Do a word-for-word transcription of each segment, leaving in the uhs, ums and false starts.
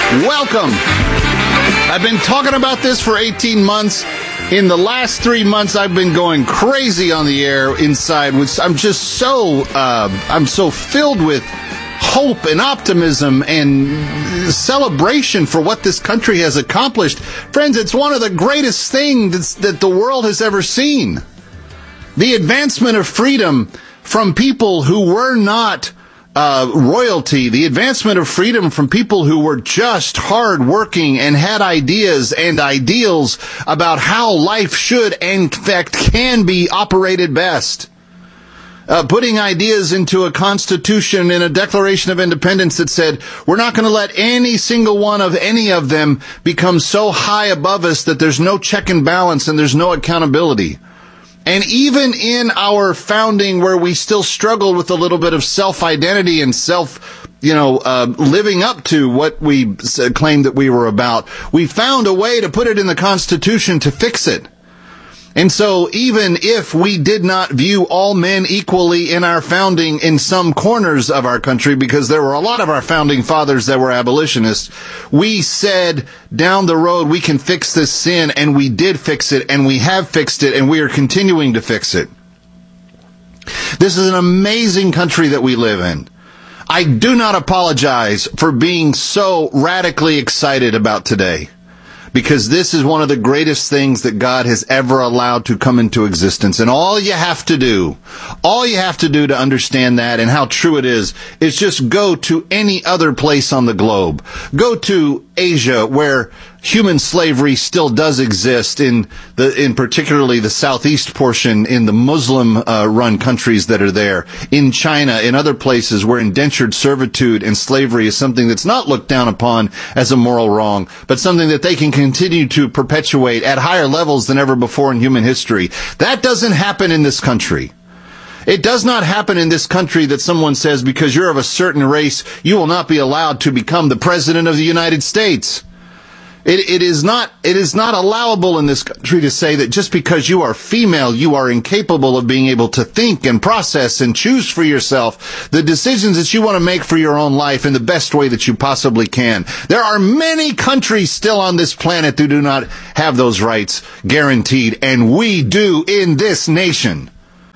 Welcome. I've been talking about this for eighteen months. In the last three months, I've been going crazy on the air inside, which I'm just so, uh, I'm so filled with hope and optimism and celebration for what this country has accomplished. Friends, it's one of the greatest things that the world has ever seen. The advancement of freedom from people who were not uh, royalty, the advancement of freedom from people who were just hardworking and had ideas and ideals about how life should and in fact can be operated best. Uh, putting ideas into a constitution and a Declaration of Independence that said, we're not going to let any single one of any of them become so high above us that there's no check and balance and there's no accountability. And even in our founding, where we still struggled with a little bit of self-identity and self, you know, uh, living up to what we claimed that we were about, we found a way to put it in the Constitution to fix it. And so even if we did not view all men equally in our founding in some corners of our country, because there were a lot of our founding fathers that were abolitionists, we said down the road we can fix this sin, and we did fix it, and we have fixed it, and we are continuing to fix it. This is an amazing country that we live in. I do not apologize for being so radically excited about today, because this is one of the greatest things that God has ever allowed to come into existence. And all you have to do, all you have to do to understand that and how true it is, is just go to any other place on the globe. Go to Asia, where human slavery still does exist, in the, in particularly the southeast portion, in the Muslim uh, run countries that are there, in China, in other places where indentured servitude and slavery is something that's not looked down upon as a moral wrong, but something that they can continue to perpetuate at higher levels than ever before in human history. That doesn't happen in this country. It does not happen in this country that someone says, because you're of a certain race, you will not be allowed to become the president of the United States. It, it is not, it is not allowable in this country to say that just because you are female, you are incapable of being able to think and process and choose for yourself the decisions that you want to make for your own life in the best way that you possibly can. There are many countries still on this planet who do not have those rights guaranteed, and we do in this nation.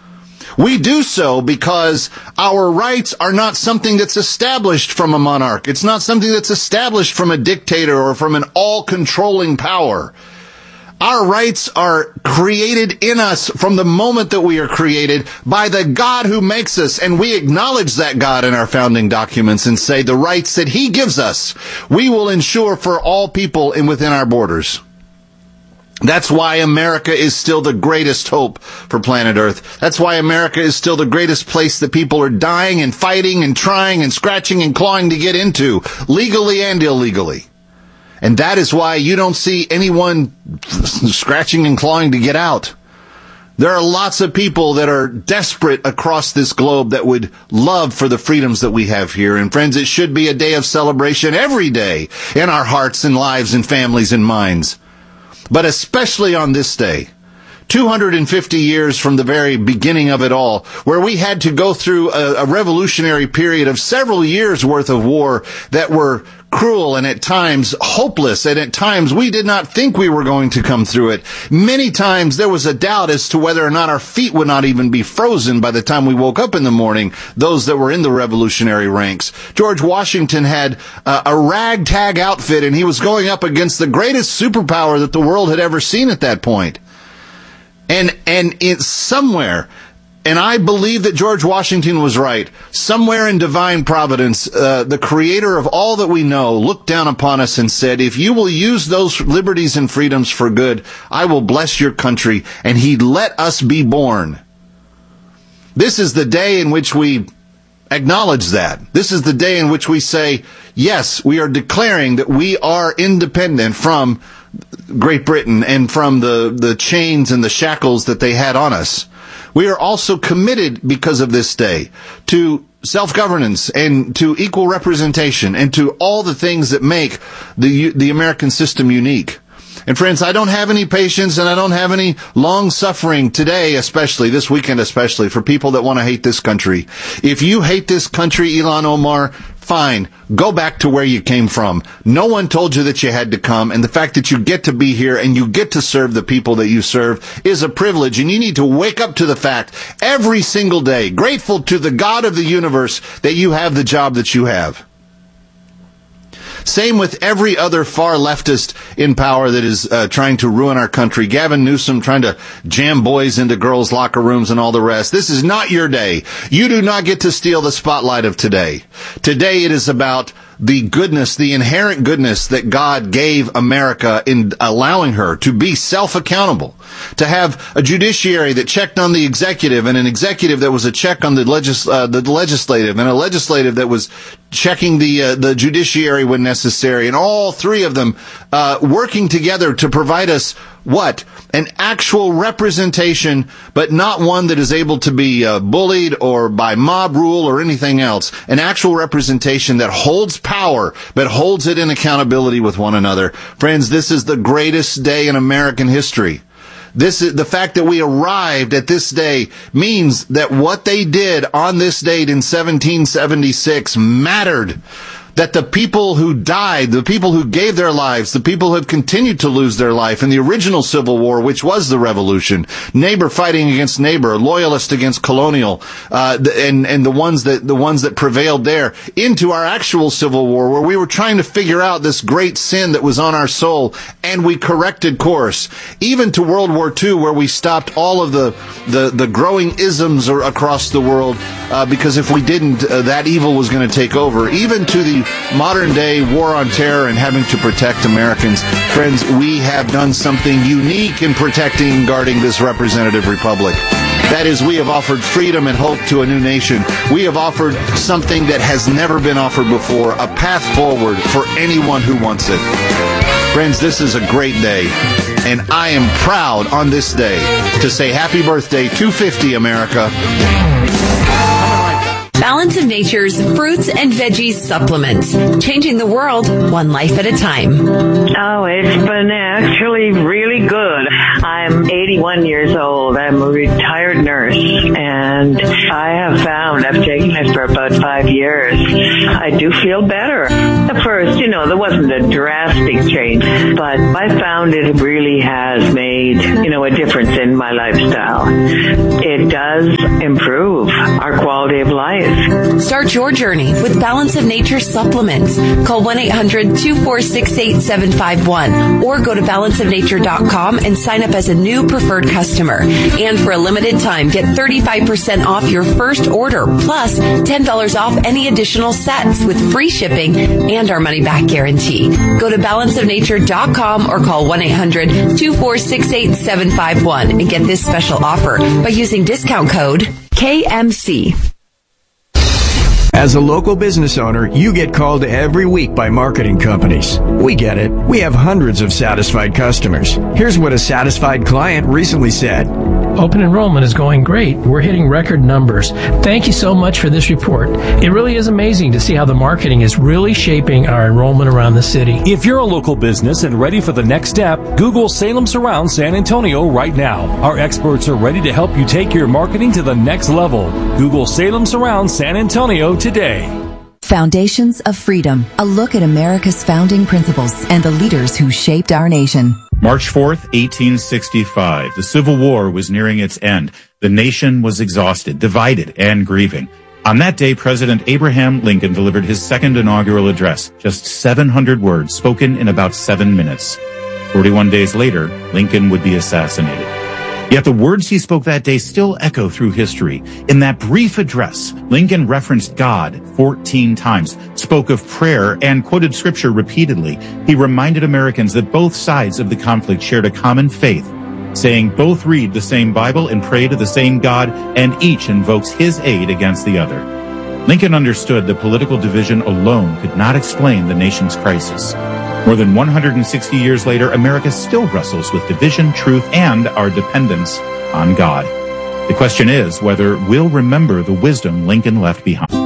We do so because our rights are not something that's established from a monarch. It's not something that's established from a dictator or from an all-controlling power. Our rights are created in us from the moment that we are created by the God who makes us, and we acknowledge that God in our founding documents and say the rights that He gives us, we will ensure for all people and within our borders. That's why America is still the greatest hope for planet Earth. That's why America is still the greatest place that people are dying and fighting and trying and scratching and clawing to get into, legally and illegally. And that is why you don't see anyone scratching and clawing to get out. There are lots of people that are desperate across this globe that would love for the freedoms that we have here. And friends, it should be a day of celebration every day in our hearts and lives and families and minds. But especially on this day, two hundred fifty years from the very beginning of it all, where we had to go through a, a revolutionary period of several years worth of war that were cruel and at times hopeless, and at times we did not think we were going to come through it. Many times there was a doubt as to whether or not our feet would not even be frozen by the time we woke up in the morning, those that were in the revolutionary ranks. George Washington had uh, a ragtag outfit, and he was going up against the greatest superpower that the world had ever seen at that point. And, and it's somewhere, and I believe that George Washington was right, somewhere in divine providence, uh, the creator of all that we know looked down upon us and said, if you will use those liberties and freedoms for good, I will bless your country. And He let us be born. This is the day in which we acknowledge that. This is the day in which we say, yes, we are declaring that we are independent from Great Britain and from the, the chains and the shackles that they had on us. We are also committed, because of this day, to self-governance and to equal representation and to all the things that make the the American system unique. And friends, I don't have any patience and I don't have any long suffering today, especially this weekend, especially for people that want to hate this country. If you hate this country, Ilhan Omar, fine. Go back to where you came from. No one told you that you had to come, and the fact that you get to be here and you get to serve the people that you serve is a privilege, and you need to wake up to the fact every single day, grateful to the God of the universe that you have the job that you have. Same with every other far leftist in power that is uh, trying to ruin our country. Gavin Newsom trying to jam boys into girls' locker rooms and all the rest. This is not your day. You do not get to steal the spotlight of today. Today it is about the goodness, the inherent goodness that God gave America in allowing her to be self-accountable, to have a judiciary that checked on the executive, and an executive that was a check on the legis- uh, the legislative, and a legislative that was checking the uh, the judiciary when necessary, and all three of them uh, working together to provide us what? An actual representation, but not one that is able to be uh, bullied or by mob rule or anything else. An actual representation that holds power, but holds it in accountability with one another. Friends, this is the greatest day in American history. This is the fact that we arrived at this day means that what they did on this date in seventeen seventy-six mattered. That the people who died, the people who gave their lives, the people who have continued to lose their life in the original Civil War, which was the revolution, neighbor fighting against neighbor, loyalist against colonial, uh, and, and the ones that, the ones that prevailed there, into our actual Civil War, where we were trying to figure out this great sin that was on our soul, and we corrected course. Even to World War Two, where we stopped all of the, the, the growing isms across the world, uh, because if we didn't, uh, that evil was going to take over. Even to the modern day war on terror and having to protect Americans. Friends, we have done something unique in protecting and guarding this representative republic. That is, we have offered freedom and hope to a new nation. We have offered something that has never been offered before, a path forward for anyone who wants it. Friends, this is a great day, and I am proud on this day to say happy birthday two fifty, America. Balance of Nature's fruits and veggies supplements, changing the world one life at a time. Oh, it's been actually really good. I'm eighty-one years old. I'm a retired nurse, and I have found, I've taken it for about five years, I do feel better. At first, you know, there wasn't a drastic change, but I found it really has made, you know, a difference in my lifestyle. It does improve our quality of life. Start your journey with Balance of Nature supplements. Call one eight hundred two four six eight seven five one or go to balance of nature dot com and sign up as a new preferred customer. And for a limited time, get thirty-five percent off your first order, plus ten dollars off any additional sets with free shipping and our money-back guarantee. Go to balance of nature dot com or call one eight hundred two four six eight seven five one and get this special offer by using discount code K M C. As a local business owner, you get called every week by marketing companies. We get it. We have hundreds of satisfied customers. Here's what a satisfied client recently said. Open enrollment is going great. We're hitting record numbers. Thank you so much for this report. It really is amazing to see how the marketing is really shaping our enrollment around the city. If you're a local business and ready for the next step, Google Salem Surround San Antonio right now. Our experts are ready to help you take your marketing to the next level. Google Salem Surround San Antonio today. Foundations of Freedom, a look at America's founding principles and the leaders who shaped our nation. March fourth, eighteen sixty-five. The Civil War was nearing its end. The nation was exhausted, divided, and grieving. On that day, President Abraham Lincoln delivered his second inaugural address, just seven hundred words spoken in about seven minutes. forty-one days later, Lincoln would be assassinated. Yet the words he spoke that day still echo through history. In that brief address, Lincoln referenced God fourteen times, spoke of prayer, and quoted scripture repeatedly. He reminded Americans that both sides of the conflict shared a common faith, saying both read the same Bible and pray to the same God, and each invokes his aid against the other. Lincoln understood that political division alone could not explain the nation's crisis. More than one hundred sixty years later, America still wrestles with division, truth, and our dependence on God. The question is whether we'll remember the wisdom Lincoln left behind.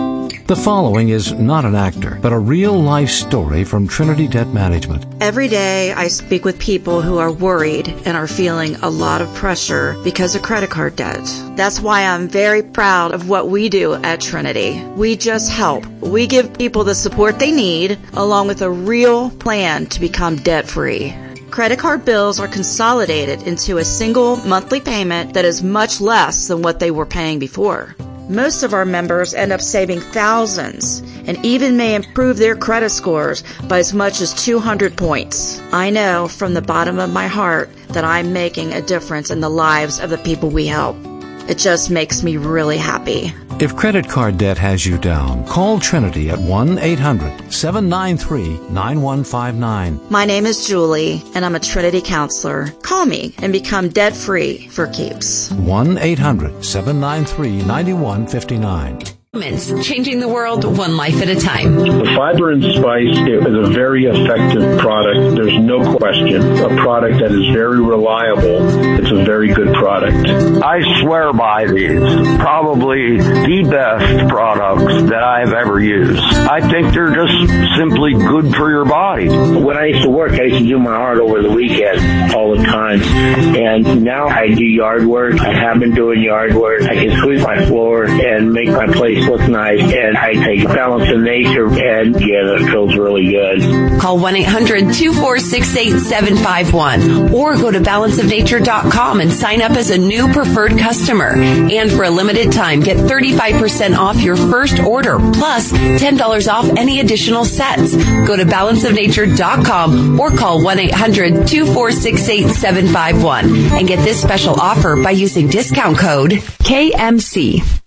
The following is not an actor, but a real-life story from Trinity Debt Management. Every day I speak with people who are worried and are feeling a lot of pressure because of credit card debt. That's why I'm very proud of what we do at Trinity. We just help. We give people the support they need, along with a real plan to become debt-free. Credit card bills are consolidated into a single monthly payment that is much less than what they were paying before. Most of our members end up saving thousands and even may improve their credit scores by as much as two hundred points. I know from the bottom of my heart that I'm making a difference in the lives of the people we help. It just makes me really happy. If credit card debt has you down, call Trinity at one eight hundred seven nine three nine one five nine. My name is Julie, and I'm a Trinity counselor. Call me and become debt-free for keeps. one eight hundred seven nine three nine one five nine. Changing the world one life at a time. The Fiber and Spice is a very effective product. There's no question. A product that is very reliable. It's a very good product. I swear by these. Probably the best products that I've ever used. I think they're just simply good for your body. When I used to work, I used to do my art over the weekend all the time. And now I do yard work. I have been doing yard work. I can sweep my floor and make my place look nice, and I take Balance of Nature, and yeah, that feels really good. Call one eight hundred two four six eight seven five one or go to balance of nature dot com and sign up as a new preferred customer. And for a limited time, get thirty-five percent off your first order, plus ten dollars off any additional sets. Go to balance of nature dot com or call one eight hundred two four six eight seven five one and get this special offer by using discount code K M C.